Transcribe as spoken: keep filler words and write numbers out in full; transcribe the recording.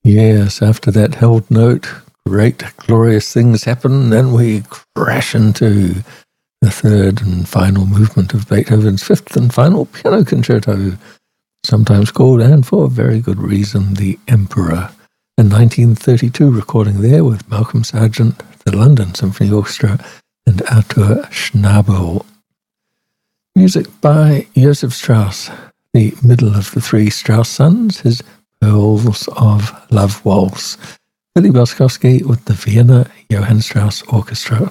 Yes, after that held note, great, glorious things happen. Then we crash into the third and final movement of Beethoven's fifth and final piano concerto, sometimes called, and for very good reason, The Emperor. A nineteen thirty-two recording there with Malcolm Sargent, the London Symphony Orchestra, and Arthur Schnabel. Music by Joseph Strauss, the middle of the three Strauss sons, his Pearls of Love Waltz. Billy Boskowski with the Vienna Johann Strauss Orchestra.